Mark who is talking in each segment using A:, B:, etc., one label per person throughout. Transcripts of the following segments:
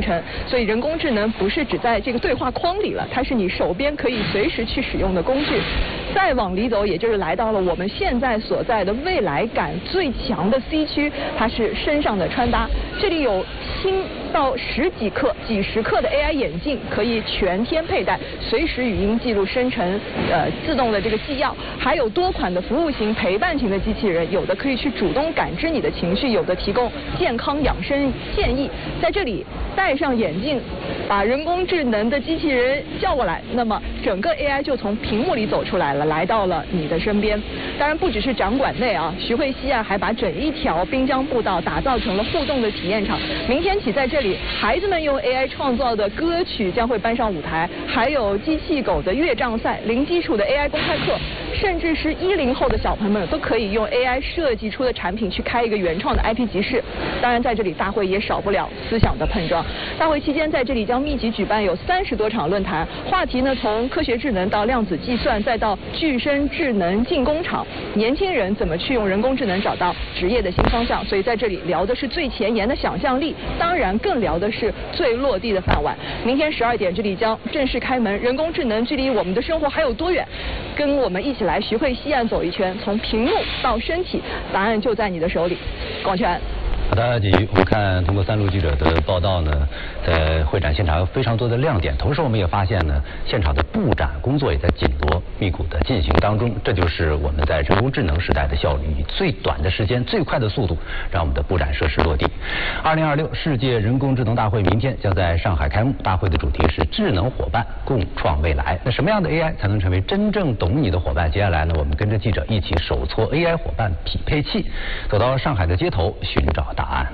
A: 成。所以人工智能不是只在这个对话框里了，它是你手边可以随时去使用的工具。再往里走，也就是来到了我们现在所在的未来感最强的 C 区，它是身上的穿搭。这里有轻到10几克、几十克的 AI 眼镜，可以全天佩戴，随时语音记录生成，自动的这个纪要。还有多款的服务型、陪伴型的机器人，有的可以去主动感知你的情绪，有的提供健康养生建议。在这里戴上眼镜，把人工智能的机器人叫过来，那么整个 AI 就从屏幕里走出来了，来到了你的身边。当然不只是掌管内啊，徐汇西岸还把整一条滨江步道打造成了互动的体验场。明天起在这里，孩子们用 AI 创造的歌曲将会搬上舞台，还有机器狗的乐障赛、零基础的 AI 公开课，甚至是10后的小朋友们都可以用 AI 设计出的产品去开一个原创的 IP 集市。当然在这里大会也少不了思想的碰撞。大会期间在这里将密集举办有30多场论坛，话题呢从科学智能到量子计算，再到具身智能进工厂，年轻人怎么去用人工智能找到职业的新方向。所以在这里聊的是最前沿的想象力，当然更聊的是最落地的饭碗。明天12点这里将正式开门，人工智能距离我们的生活还有多远？跟我们一起来徐汇西岸走一圈，从屏幕到身体，答案就在你的手里。广泉。
B: 好的，继续我们看通过3路记者的报道呢，在会展现场有非常多的亮点，同时我们也发现呢，现场的布展工作也在紧锣密鼓的进行当中。这就是我们在人工智能时代的效率，以最短的时间、最快的速度，让我们的布展设施落地。2026世界人工智能大会明天将在上海开幕，大会的主题是智能伙伴共创未来。那什么样的 AI 才能成为真正懂你的伙伴？接下来呢，我们跟着记者一起手搓 AI 伙伴匹配器，走到上海的街头寻找答案。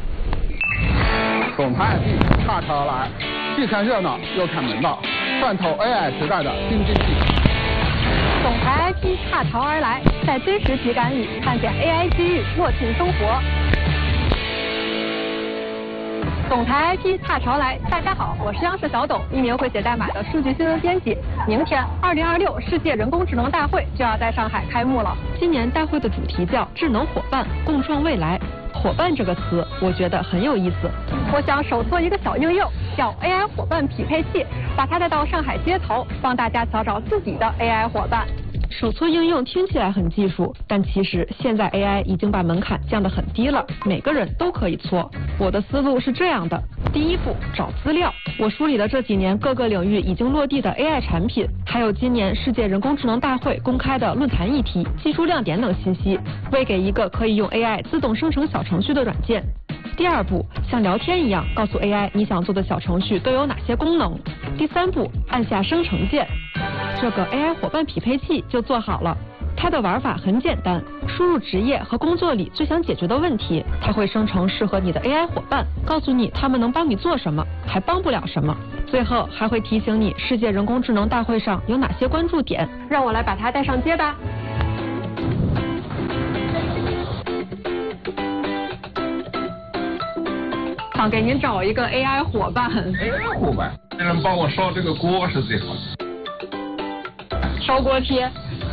C: 总台 IP 叉叉来，既看热闹又看门道，赚透 AI 时代的新经济。
D: 总台 IP 踏潮而来，在真实体感里看见 AI 机遇，握紧生活。总台 IP 踏潮来，大家好，我是央视小董，一名会写代码的数据新闻编辑。明天2026世界人工智能大会就要在上海开幕了。
E: 今年大会的主题叫智能伙伴共创未来。伙伴这个词，我觉得很有意思。
D: 我想手做一个小应用，叫 AI 伙伴匹配器，把它带到上海街头，帮大家找找自己的 AI 伙伴。
E: 手搓应用听起来很技术，但其实现在 AI 已经把门槛降得很低了，每个人都可以搓。我的思路是这样的：第一步，找资料。我梳理了这几年各个领域已经落地的 AI 产品，还有今年世界人工智能大会公开的论坛议题、技术亮点等信息，喂给一个可以用 AI 自动生成小程序的软件。第二步，像聊天一样告诉 AI 你想做的小程序都有哪些功能。第三步，按下生成键，这个 AI 伙伴匹配器就做好了。它的玩法很简单，输入职业和工作里最想解决的问题，它会生成适合你的 AI 伙伴，告诉你他们能帮你做什么，还帮不了什么。最后还会提醒你世界人工智能大会上有哪些关注点。
D: 让我来把它带上街吧。想给您找一个 AI 伙伴。
C: AI 伙伴，能帮我烧这个锅是最好的。
D: 烧锅贴。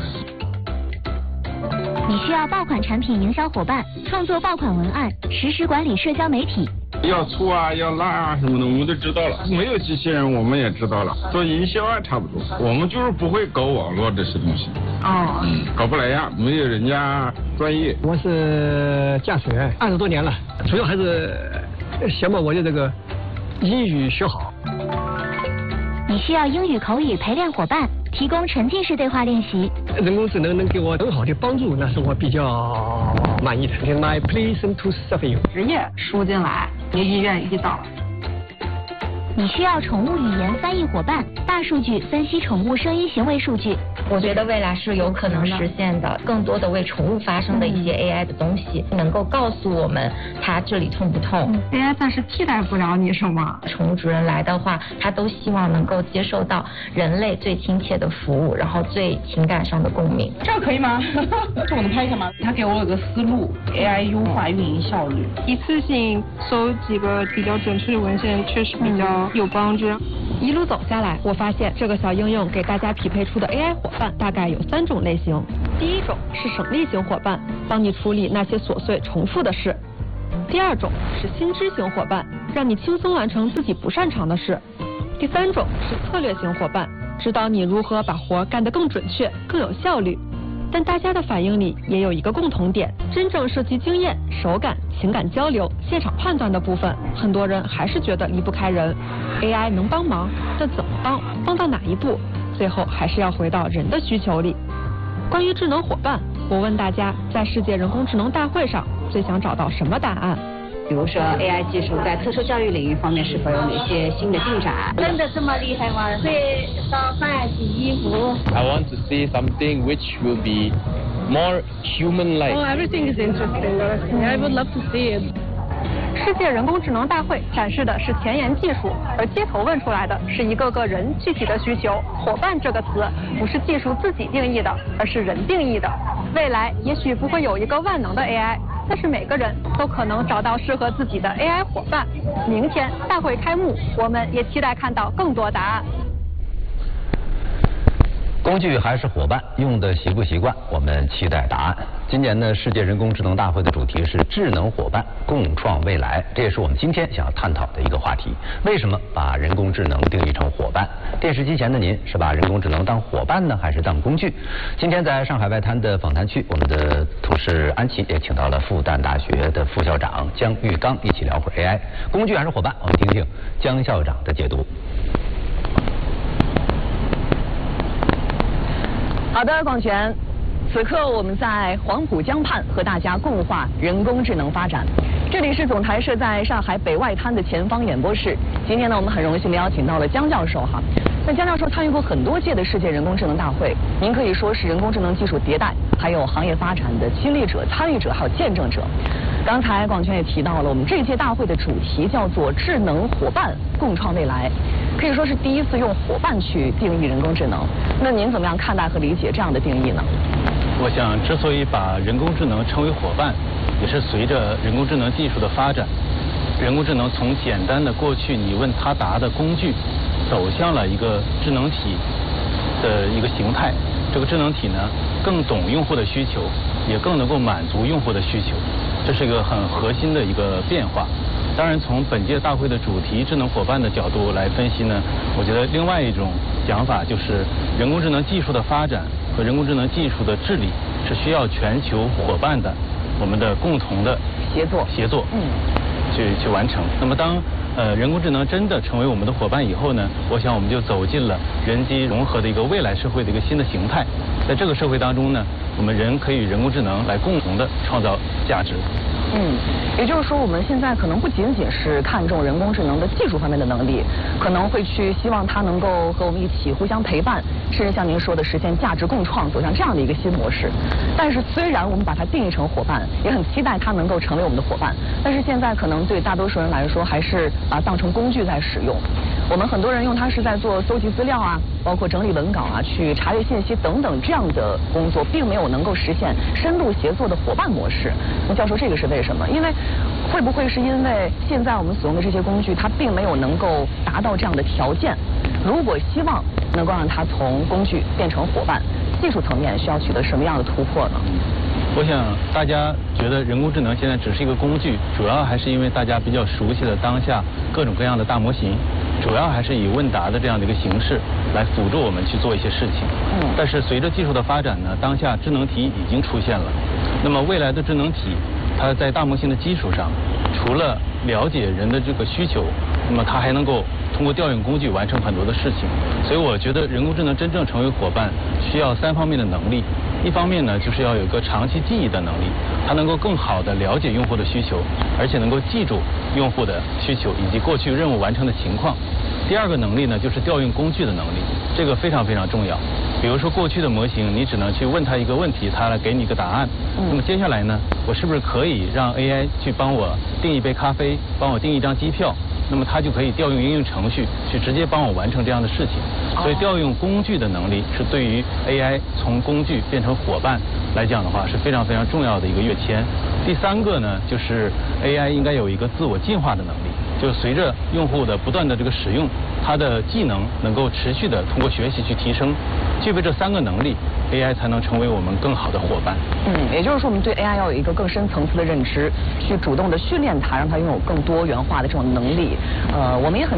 F: 你需要爆款产品营销伙伴，创作爆款文案，实时管理社交媒体。
G: 要粗啊，要辣啊什么的，我们都知道了。没有机器人，我们也知道了。做营销啊，差不多。我们就是不会搞网络这些东西。搞不来呀，没有人家专业。
H: 我是驾驶员，20多年了，主要还是想把我的这个英语学好。
F: 你需要英语口语陪练伙伴，提供沉浸式对话练习。
H: 人工智能能给我很好的帮助，那是我比较满意的。Can I please to serve you？
D: 职业输进来，你医院一到。
F: 你需要宠物语言翻译伙伴，大数据分析宠物声音行为数据。
I: 我觉得未来是有可能实现的，更多的为宠物发声的一些 AI 的东西，能够告诉我们它这里痛不痛。
D: AI 暂时替代不了你什么。
I: 宠物主人来的话，他都希望能够接受到人类最亲切的服务，然后最情感上的共鸣。
J: 这样可以吗？这我能拍一下吗？他给我有个思路 ，AI 优化运营效率。
K: 一次性搜几个比较准确的文献，确实比较有帮助。
E: 一路走下来，我发现这个小应用给大家匹配出的 AI 伙伴大概有3种类型。第一种是省力型伙伴，帮你处理那些琐碎重复的事。 第二种是心知型伙伴，让你轻松完成自己不擅长的事。第三种是策略型伙伴，指导你如何把活干得更准确、更有效率。但大家的反应里也有一个共同点，真正涉及经验、手感、情感交流、现场判断的部分，很多人还是觉得离不开人。AI 能帮忙，但怎么帮？帮到哪一步？最后还是要回到人的需求里。关于智能伙伴，我问大家，在世界人工智能大会上最想找到什么答案？
L: 比如说 AI 技术在特殊教育领域方面是否有哪些新的进展？
M: 真的这么厉害吗？会烧饭、洗衣服。
N: I want to see something which will be more human-like.
K: Oh, everything is interesting. I would love to see it.
D: 世界人工智能大会展示的是前沿技术，而街头问出来的是一个个人具体的需求。伙伴这个词不是技术自己定义的，而是人定义的。未来也许不会有一个万能的 AI， 但是每个人都可能找到适合自己的 AI 伙伴。明天大会开幕，我们也期待看到更多答案。
B: 工具还是伙伴，用的习不习惯？我们期待答案。今年的世界人工智能大会的主题是智能伙伴，共创未来，这也是我们今天想要探讨的一个话题。为什么把人工智能定义成伙伴？电视机前的您是把人工智能当伙伴呢，还是当工具？今天在上海外滩的访谈区，我们的同事安琪也请到了复旦大学的副校长姜玉刚，一起聊会儿 AI， 工具还是伙伴？我们听听姜校长的解读。
A: 好的，广泉，此刻我们在黄浦江畔和大家共话人工智能发展。这里是总台设在上海北外滩的前方演播室。今天呢，我们很荣幸的邀请到了姜教授哈。那姜教授参与过很多届的世界人工智能大会，您可以说是人工智能技术迭代还有行业发展的亲历者、参与者还有见证者。刚才广泉也提到了，我们这届大会的主题叫做智能伙伴，共创未来。可以说是第一次用伙伴去定义人工智能。那您怎么样看待和理解这样的定义呢？
O: 我想，之所以把人工智能称为伙伴，也是随着人工智能技术的发展，人工智能从简单的过去你问他答的工具，走向了一个智能体的一个形态。这个智能体呢，更懂用户的需求，也更能够满足用户的需求，这是一个很核心的一个变化。当然，从本届大会的主题智能伙伴的角度来分析呢，我觉得另外一种讲法就是人工智能技术的发展和人工智能技术的治理是需要全球伙伴的我们的共同的协作去完成。那么当人工智能真的成为我们的伙伴以后呢，我想我们就走进了人机融合的一个未来社会的一个新的形态。在这个社会当中呢，我们人可以与人工智能来共同的创造价值。
A: 也就是说，我们现在可能不仅仅是看重人工智能的技术方面的能力，可能会去希望它能够和我们一起互相陪伴，甚至像您说的实现价值共创，走向这样的一个新模式。但是虽然我们把它定义成伙伴，也很期待它能够成为我们的伙伴，但是现在可能对大多数人来说，还是把它当成工具在使用。我们很多人用它是在做搜集资料啊，包括整理文稿啊，去查阅信息等等这样的工作，并没有能够实现深度协作的伙伴模式。那教授，这个是为什么？因为会不会是因为现在我们使用的这些工具，它并没有能够达到这样的条件？如果希望能够让它从工具变成伙伴，技术层面需要取得什么样的突破呢？
O: 我想大家觉得人工智能现在只是一个工具，主要还是因为大家比较熟悉的当下各种各样的大模型，主要还是以问答的这样的一个形式来辅助我们去做一些事情。但是随着技术的发展呢，当下智能体已经出现了。那么未来的智能体，它在大模型的基础上，除了了解人的这个需求，那么它还能够通过调用工具完成很多的事情。所以我觉得人工智能真正成为伙伴，需要3方面的能力。一方面呢，就是要有一个长期记忆的能力，它能够更好的了解用户的需求，而且能够记住用户的需求以及过去任务完成的情况。第二个能力呢，就是调用工具的能力，这个非常非常重要。比如说过去的模型，你只能去问它一个问题，它来给你一个答案。那么接下来呢，我是不是可以让 AI 去帮我订一杯咖啡，帮我订一张机票？那么它就可以调用应用程序去直接帮我完成这样的事情。所以调用工具的能力是对于 AI 从工具变成伙伴来讲的话是非常非常重要的一个跃迁。第3个呢，就是 AI 应该有一个自我进化的能力。 就随着用户的不断的这个使用，它的技能能够持续的通过学习去提升，具备这3个能力 ，AI 才能成为我们更好的伙伴。
P: 也就是说我们对 AI 要有一个更深层次的认知，去主动的训练它，让它拥有更多元化的这种能力。我们也很